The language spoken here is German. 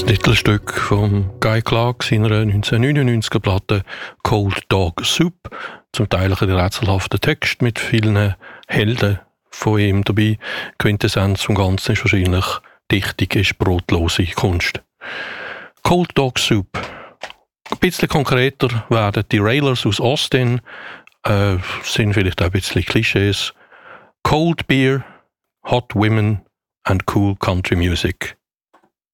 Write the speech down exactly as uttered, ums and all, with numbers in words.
Titelstück von Guy Clark seiner neunzehnhundertneunundneunziger Platte Cold Dog Soup. Zum Teil ein rätselhafter Text mit vielen Helden von ihm dabei. Quintessenz vom Ganzen ist wahrscheinlich Dichtung ist brotlose Kunst. Cold Dog Soup. Ein bisschen konkreter werden die Railers aus Austin, äh, sind vielleicht auch ein bisschen Klischees. Cold Beer, Hot Women and Cool Country Music.